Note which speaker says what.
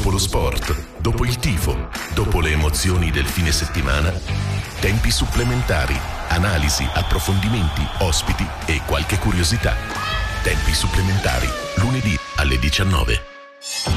Speaker 1: dopo lo sport, dopo il tifo, dopo le emozioni del fine settimana, tempi supplementari, analisi, approfondimenti, ospiti e qualche curiosità. Tempi supplementari, lunedì alle 19.